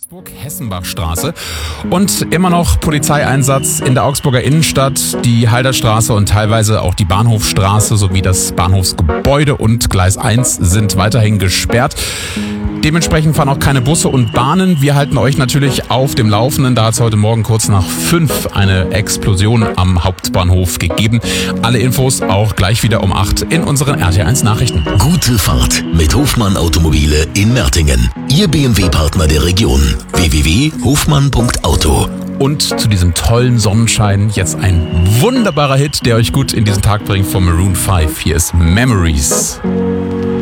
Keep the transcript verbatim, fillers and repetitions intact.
Hessenbachstraße und immer noch Polizeieinsatz in der Augsburger Innenstadt. Die Halderstraße und teilweise auch die Bahnhofstraße sowie das Bahnhofsgebäude und Gleis eins sind weiterhin gesperrt. Dementsprechend fahren auch keine Busse und Bahnen. Wir halten euch natürlich auf dem Laufenden. Da hat es heute Morgen kurz nach fünf eine Explosion am Hauptbahnhof gegeben. Alle Infos auch gleich wieder um acht in unseren R T eins Nachrichten. Gute Fahrt mit Hofmann Automobile in Mertingen. Ihr B M W-Partner der Region. w w w punkt hofmann punkt auto. Und zu diesem tollen Sonnenschein jetzt ein wunderbarer Hit, der euch gut in diesen Tag bringt von Maroon fünf. Hier ist Memories.